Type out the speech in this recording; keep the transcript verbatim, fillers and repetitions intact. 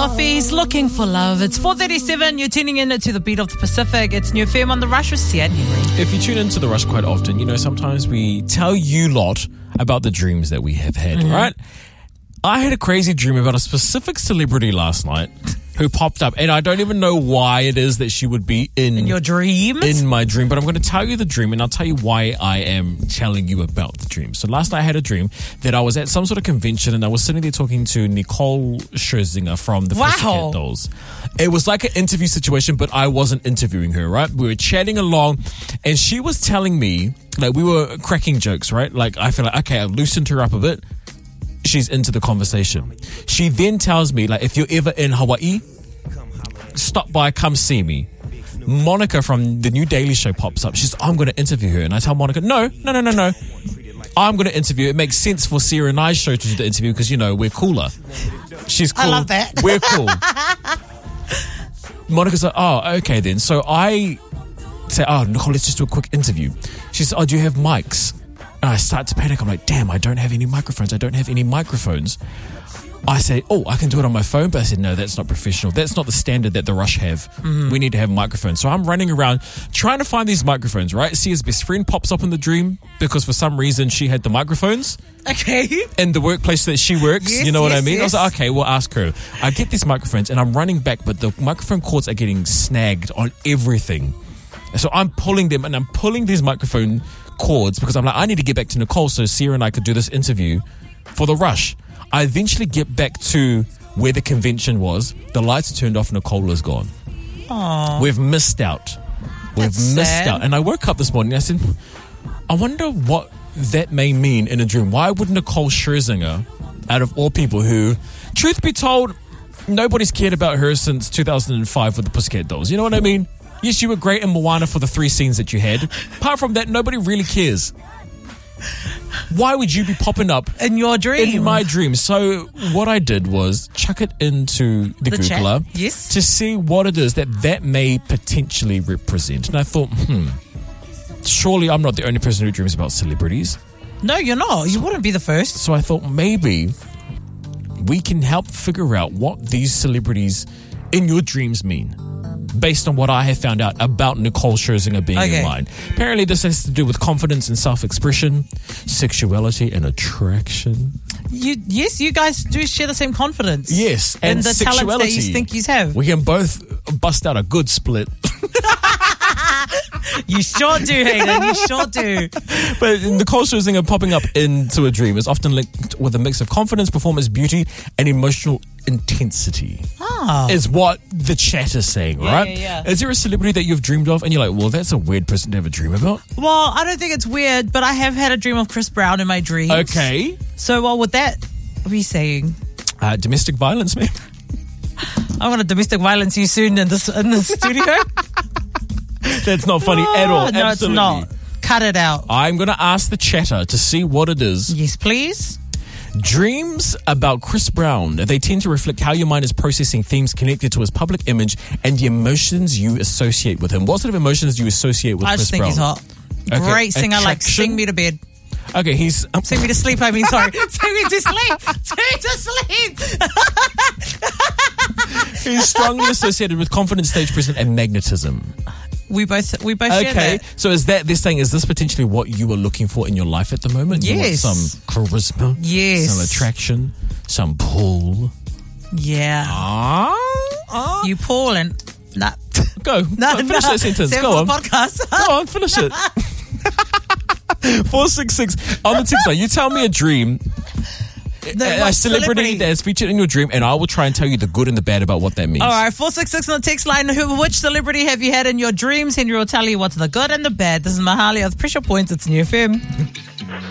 Coffees, looking for love. It's four thirty-seven. You're tuning in to the Beat of the Pacific. It's New F M on the Rush with Sian Henry. If you tune into the Rush quite often, you know, sometimes we tell you lot about the dreams that we have had, mm-hmm. right? I had a crazy dream about a specific celebrity last night who popped up, and I don't even know why it is that she would be in, in your dreams? In my dream, but I'm going to tell you the dream, and I'll tell you why I am telling you about the dream. So last night I had a dream that I was at some sort of convention, and I was sitting there talking to Nicole Scherzinger from the wow. Pussycat Dolls. It was like an interview situation, but I wasn't interviewing her, right? We were chatting along, and she was telling me, like, we were cracking jokes, right? Like, I feel like, okay, I've loosened her up a bit. She's into the conversation. She then tells me, like, if you're ever in Hawaii, stop by, come see me. Monica from the new Daily Show pops up. She's, I'm going to interview her. And I tell Monica, no, no, no, no, no. I'm going to interview. It makes sense for Sarah and I's show to do the interview because, you know, we're cooler. She's cool. I love that. We're cool. Monica's like, oh, okay then. So I say, oh, Nicole, let's just do a quick interview. She says, oh, do you have mics? And I start to panic. I'm like, damn, I don't have any microphones. I don't have any microphones. I say, oh, I can do it on my phone. But I said, no, that's not professional. That's not the standard that the Rush have. Mm-hmm. We need to have microphones. So I'm running around trying to find these microphones, right? Sia's best friend pops up in the dream because for some reason she had the microphones. Okay. In the workplace that she works. Yes, you know what yes, I mean? Yes. I was like, okay, we'll ask her. I get these microphones and I'm running back, but the microphone cords are getting snagged on everything. So I'm pulling them and I'm pulling these microphone cords because I'm like, I need to get back to Nicole so Sarah and I could do this interview for the Rush. I eventually get back to where the convention was. The lights are turned off. Nicole is gone. Aww. We've missed out. We've That's missed sad. out. And I woke up this morning and I said, I wonder what that may mean in a dream. Why would Nicole Scherzinger, out of all people who, truth be told, nobody's cared about her since two thousand five with the Pussycat Dolls. You know what I mean? Yes, you were great in Moana for the three scenes that you had. Apart from that, nobody really cares. Why would you be popping up in your dream? In my dream. So what I did was chuck it into the, the Googler chat? Yes. to see what it is that that may potentially represent. And I thought, hmm, surely I'm not the only person who dreams about celebrities. No, you're not. You wouldn't be the first. So I thought maybe we can help figure out what these celebrities in your dreams mean, based on what I have found out about Nicole Scherzinger being okay. in line. Apparently this has to do with confidence and self-expression, sexuality and attraction. You, yes, you guys do share the same confidence. Yes, and, and the sexuality. talents that you think you have. We can both bust out a good split. You sure do, Hayden. You sure do. But Nicole Scherzinger popping up into a dream is often linked with a mix of confidence, performance, beauty, and emotional intensity. Oh. Is what the chat is saying, yeah, right? Yeah, yeah. Is there a celebrity that you've dreamed of and you're like, well, that's a weird person to have a dream about? Well, I don't think it's weird, but I have had a dream of Chris Brown in my dreams. Okay. So what would that be saying? Uh, domestic violence, man. I want to domestic violence you soon in the, in the studio. That's not funny oh, at all. No, Absolutely. it's not. Cut it out. I'm going to ask the chatter to see what it is. Yes, please. Dreams about Chris Brown, they tend to reflect how your mind is processing themes connected to his public image and the emotions you associate with him. What sort of emotions do you associate with I Chris just think Brown? he's hot. Okay. Great singer, like Attraction? sing me to bed. Okay, he's... Um, Sing me to sleep, I mean, sorry. Sing me to sleep. Sing me to sleep. he's strongly associated with confidence, stage presence, and magnetism. We both we both share Okay, that. so is that, they're saying, is this potentially what you are looking for in your life at the moment? You Yes. want some charisma? Yes. Some attraction? Some pull? Yeah. Ah? ah. You pull and... Nah. Go. No, Go, finish no. that sentence. Save Go for on. the podcast. Go on, finish it. four six six on the text line. You tell me a dream, The- a, a what celebrity, celebrity? that is featured in your dream, and I will try and tell you the good and the bad about what that means. All right, four six six on the text line. Who, which celebrity have you had in your dreams? Henry will tell you what's the good and the bad. This is Mahalia with Pressure Points. It's New F M.